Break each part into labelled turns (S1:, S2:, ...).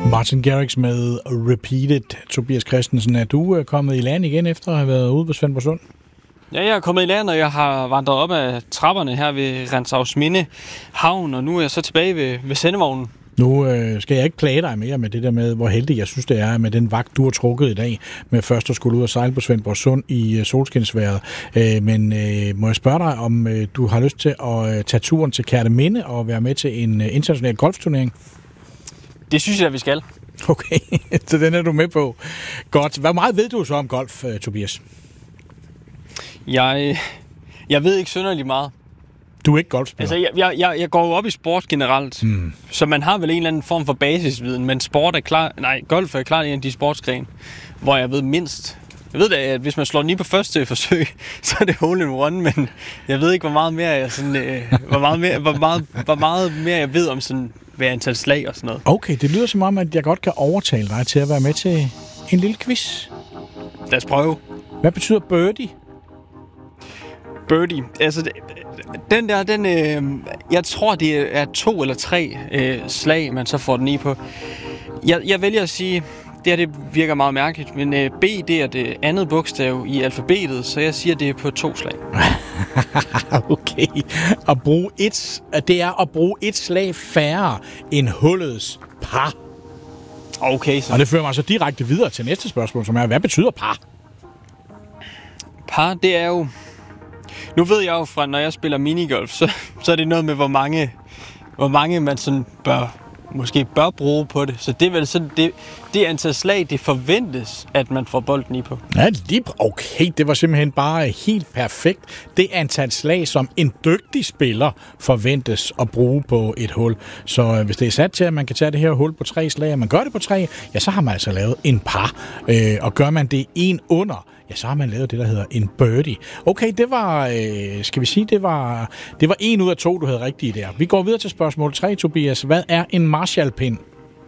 S1: Martin Garrix med Repeated. Tobias Christensen, er du kommet i land igen efter at have været ude på Svendborgsund?
S2: Ja, jeg er kommet i land, og jeg har vandret op ad trapperne her ved Renshavsminde Havn, og nu er jeg så tilbage ved sendevognen.
S1: Nu skal jeg ikke plage dig mere med det der med, hvor heldig jeg synes, det er med den vagt, du har trukket i dag, med først at skulle ud og sejle på Svendborgsund i solskinsvejret. Men må jeg spørge dig, om du har lyst til at tage turen til Kerteminde og være med til en international golfturnering?
S2: Det synes jeg, vi skal.
S1: Okay, så den er du med på. Godt. Hvor meget ved du så om golf, Tobias?
S2: Jeg ved ikke synderligt meget.
S1: Du er ikke golfspiller?
S2: Altså, jeg går jo op i sport generelt, så man har vel en eller anden form for basisviden, men golf er klart en af de sportsgrene, hvor jeg ved mindst. Jeg ved da, at hvis man slår den i på første forsøg, så er det hole in one, men jeg ved ikke, hvor meget mere jeg sådan, hvor meget mere jeg ved om sådan ved antal slag og sådan noget.
S1: Okay, det lyder som om, at jeg godt kan overtale dig til at være med til en lille quiz.
S2: Lad os prøve.
S1: Hvad betyder birdie?
S2: Birdie, altså jeg tror det er 2 eller 3 slag, man så får den i på. Jeg vælger at sige, det virker meget mærkeligt, men B, det er det andet bogstav i alfabetet, så jeg siger, det er på 2 slag.
S1: Okay. Det er at bruge et slag færre end hullets par.
S2: Okay, så.
S1: Og det fører mig så direkte videre til næste spørgsmål, som er, hvad betyder par?
S2: Par, det er jo... Nu ved jeg jo fra, når jeg spiller minigolf, så er det noget med, hvor mange man sådan måske bør bruge på det. Så det er vel sådan, det antal slag, det forventes, at man får bolden i på.
S1: Ja, okay, det var simpelthen bare helt perfekt. Det antal slag, som en dygtig spiller forventes at bruge på et hul. Så hvis det er sat til, at man kan tage det her hul på 3 slag, og man gør det på 3, ja, så har man altså lavet en par. Og gør man det en under, ja, så har man lavet det, der hedder en birdie. Okay, det var, skal vi sige, det var 1 ud af 2, du havde rigtigt der. Vi går videre til spørgsmål 3, Tobias. Hvad er en Marshall-pind?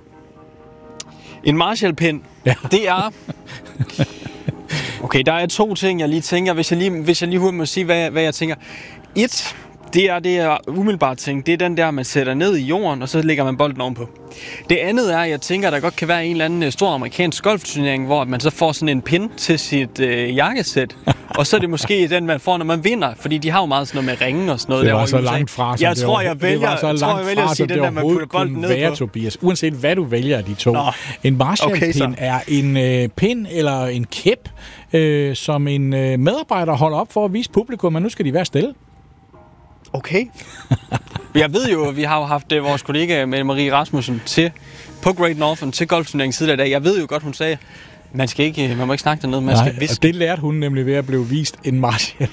S2: En Marshall-pind, ja. Det er... Okay, der er 2 ting, jeg lige tænker. Hvis jeg lige hurtigt må sige, hvad jeg tænker. 1, det er umiddelbart ting. Det er den der, man sætter ned i jorden, og så lægger man bolden ovenpå. Det andet er, jeg tænker, der godt kan være en eller anden stor amerikansk golfturnering, hvor man så får sådan en pin til sit jakkesæt. Og så er det måske den, man får, når man vinder. Fordi de har jo meget sådan noget med ringen og sådan noget.
S1: Det var så langt fra, som
S2: jeg vælger at sige den der, man putter bolden ned på.
S1: Tobias. Uanset hvad du vælger af de 2. En Marshall-pin er en pin eller en kæp, som en medarbejder holder op for at vise publikum, men nu skal de være stille.
S2: Okay. Jeg ved jo, vi har jo haft vores kollega Mette Marie Rasmussen på Great Northern til golfturneringen tidligere i dag. Jeg ved jo godt, hun sagde, man må ikke snakke dernede, man skal viske.
S1: Og det lærte hun nemlig ved at blive vist en Marshall